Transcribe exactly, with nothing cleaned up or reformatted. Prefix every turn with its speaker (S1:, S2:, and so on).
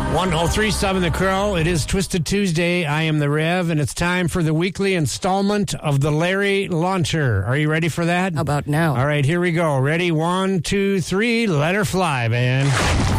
S1: one oh three point seven The Crow. It is Twisted Tuesday. I am the Rev, and it's time for the weekly installment of the Larry Launcher. Are you ready for that?
S2: How about now?
S1: All right, here we go. Ready? One, two, three. Let her fly, man.